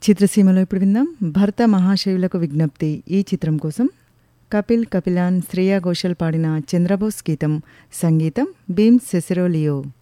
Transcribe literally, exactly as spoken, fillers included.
చిత్రసీమలో ఇప్పుడు విందాం భర్త మహాశయులకు విజ్ఞప్తి. ఈ చిత్రం కోసం కపిల్ కపిలాన్ శ్రేయా ఘోషల్ పాడిన చంద్రబోస్ గీతం, సంగీతం భీమ్ సెసిరోలియో.